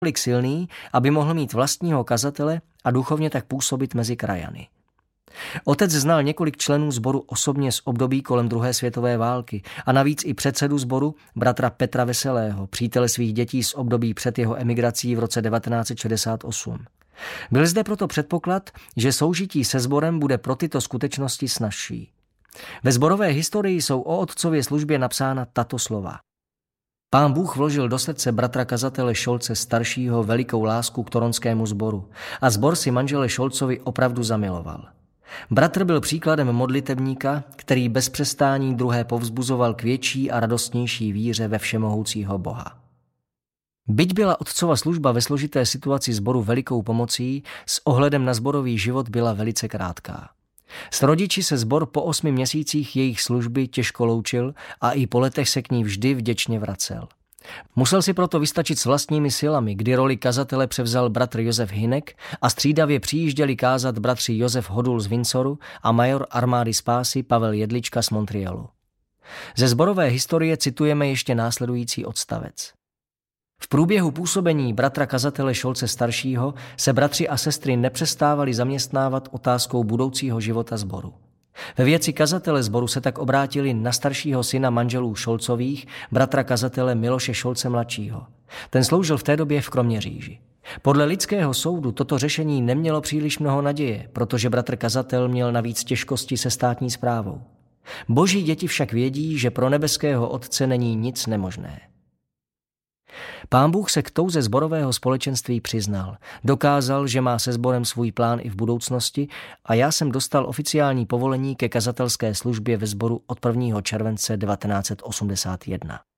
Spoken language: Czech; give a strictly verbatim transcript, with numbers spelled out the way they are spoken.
tolik silný, aby mohl mít vlastního kazatele a duchovně tak působit mezi krajany. Otec znal několik členů sboru osobně z období kolem druhé světové války a navíc i předsedu sboru, bratra Petra Veselého, přítele svých dětí z období před jeho emigrací v roce devatenáct set šedesát osm. Byl zde proto předpoklad, že soužití se sborem bude pro tyto skutečnosti snazší. Ve sborové historii jsou o otcově službě napsána tato slova. Pán Bůh vložil do srdce bratra kazatele Šolce staršího velikou lásku k toronskému sboru a sbor si manžele Šolcovi opravdu zamiloval. Bratr byl příkladem modlitebníka, který bez přestání druhé povzbuzoval k větší a radostnější víře ve všemohoucího Boha. Byť byla otcova služba ve složité situaci sboru velikou pomocí, s ohledem na sborový život byla velice krátká. S rodiči se sbor po osmi měsících jejich služby těžko loučil a i po letech se k ní vždy vděčně vracel. Musel si proto vystačit s vlastními silami, kdy roli kazatele převzal bratr Josef Hynek a střídavě přijížděli kázat bratři Josef Hodul z Windsoru a major armády spásy Pavel Jedlička z Montrealu. Ze sborové historie citujeme ještě následující odstavec. V průběhu působení bratra kazatele Šolce staršího se bratři a sestry nepřestávali zaměstnávat otázkou budoucího života sboru. Ve věci kazatele sboru se tak obrátili na staršího syna manželů Šolcových, bratra kazatele Miloše Šolce mladšího. Ten sloužil v té době v Kroměříži. Podle lidského soudu toto řešení nemělo příliš mnoho naděje, protože bratr kazatel měl navíc těžkosti se státní správou. Boží děti však vědí, že pro nebeského Otce není nic nemožné. Pán Bůh se k touze sborového společenství přiznal, dokázal, že má se sborem svůj plán i v budoucnosti a já jsem dostal oficiální povolení ke kazatelské službě ve sboru od prvního července devatenáct set osmdesát jedna.